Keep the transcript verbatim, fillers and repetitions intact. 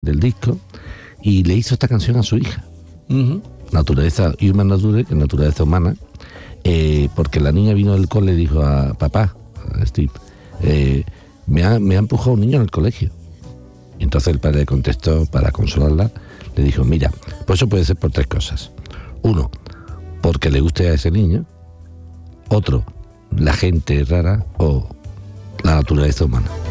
del disco, y le hizo esta canción a su hija. Uh-huh. Naturaleza, Human Nature, que es naturaleza humana, eh, porque la niña vino del cole y dijo a papá, a Steve, eh, me, ha, me ha empujado un niño en el colegio. Y entonces el padre le contestó, para consolarla, le dijo, mira, pues eso puede ser por tres cosas. Uno, porque le guste a ese niño. Otro, la gente rara, o la naturaleza humana.